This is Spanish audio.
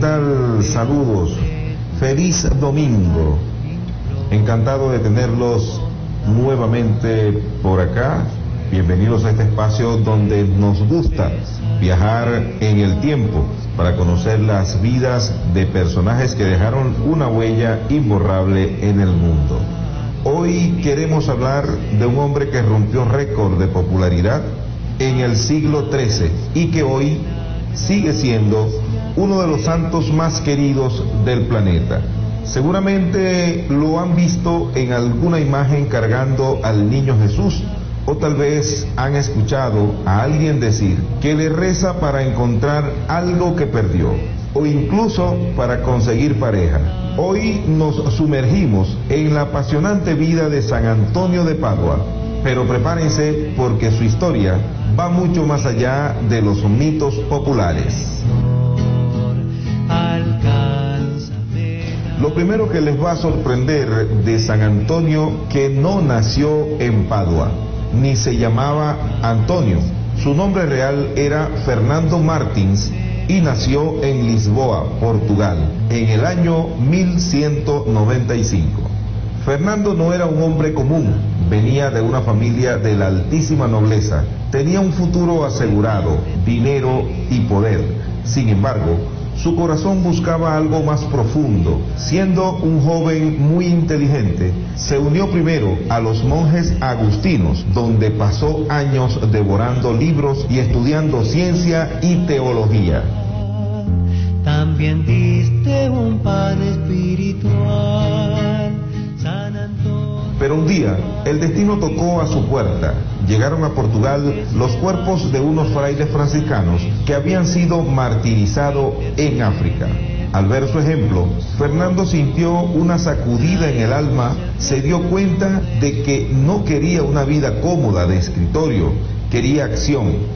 tal? Saludos. Feliz domingo. Encantado de tenerlos nuevamente por acá. Bienvenidos a este espacio donde nos gusta viajar en el tiempo para conocer las vidas de personajes que dejaron una huella imborrable en el mundo. Hoy queremos hablar de un hombre que rompió récord de popularidad en el siglo XIII y que hoy sigue siendo uno de los santos más queridos del planeta. Seguramente lo han visto en alguna imagen cargando al niño Jesús, o tal vez han escuchado a alguien decir que le reza para encontrar algo que perdió, o incluso para conseguir pareja. Hoy nos sumergimos en la apasionante vida de San Antonio de Padua, pero prepárense porque su historia va mucho más allá de los mitos populares. Lo primero que les va a sorprender de San Antonio, que no nació en Padua, ni se llamaba Antonio. Su nombre real era Fernando Martins y nació en Lisboa, Portugal, en el año 1195. Fernando no era un hombre común, venía de una familia de la altísima nobleza, tenía un futuro asegurado, dinero y poder. Sin embargo, su corazón buscaba algo más profundo. Siendo un joven muy inteligente, se unió primero a los monjes agustinos, donde pasó años devorando libros y estudiando ciencia y teología. También diste un pan espiritual, San Antonio. Pero un día, el destino tocó a su puerta. Llegaron a Portugal los cuerpos de unos frailes franciscanos que habían sido martirizados en África. Al ver su ejemplo, Fernando sintió una sacudida en el alma, se dio cuenta de que no quería una vida cómoda de escritorio, quería acción,